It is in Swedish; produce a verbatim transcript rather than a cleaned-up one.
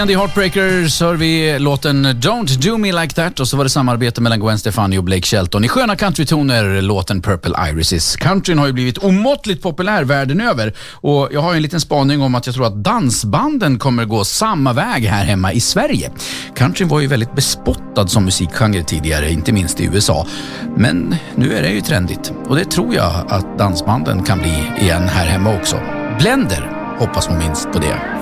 The Heartbreakers hör vi låten Don't Do Me Like That, och så var det samarbete mellan Gwen Stefani och Blake Shelton i sköna countrytoner, låten Purple Irises. Countryn har ju blivit omåttligt populär världen över, och jag har en liten spaning om att jag tror att dansbanden kommer gå samma väg här hemma i Sverige. Countryn var ju väldigt bespottad som musikgenre tidigare, inte minst i U S A, men nu är det ju trendigt, och det tror jag att dansbanden kan bli igen här hemma också. Blender hoppas man minst på det.